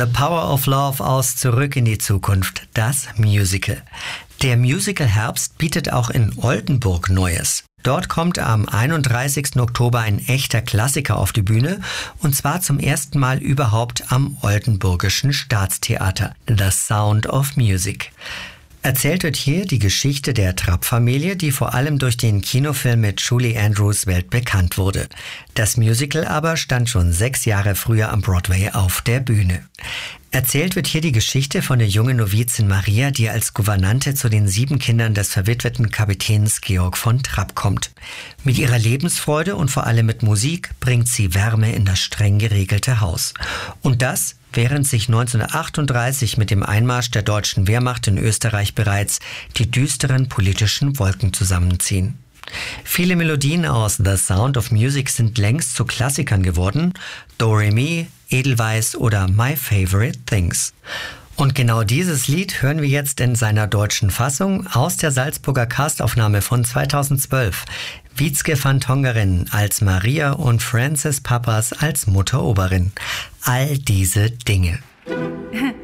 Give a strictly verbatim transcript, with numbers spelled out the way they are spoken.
The Power of Love aus Zurück in die Zukunft, das Musical. Der Musical-Herbst bietet auch in Oldenburg Neues. Dort kommt am einunddreißigsten Oktober ein echter Klassiker auf die Bühne, und zwar zum ersten Mal überhaupt am Oldenburgischen Staatstheater, The Sound of Music. Erzählt wird hier die Geschichte der Trapp-Familie, die vor allem durch den Kinofilm mit Julie Andrews weltbekannt wurde. Das Musical aber stand schon sechs Jahre früher am Broadway auf der Bühne. Erzählt wird hier die Geschichte von der jungen Novizin Maria, die als Gouvernante zu den sieben Kindern des verwitweten Kapitäns Georg von Trapp kommt. Mit ihrer Lebensfreude und vor allem mit Musik bringt sie Wärme in das streng geregelte Haus. Und das, während sich neunzehnhundertachtunddreißig mit dem Einmarsch der deutschen Wehrmacht in Österreich bereits die düsteren politischen Wolken zusammenziehen. Viele Melodien aus The Sound of Music sind längst zu Klassikern geworden. Do Re Mi, Edelweiss oder My Favorite Things. Und genau dieses Lied hören wir jetzt in seiner deutschen Fassung aus der Salzburger Castaufnahme von zweitausendzwölf. Witzke van Tongeren als Maria und Frances Pappas als Mutter Oberin. All diese Dinge.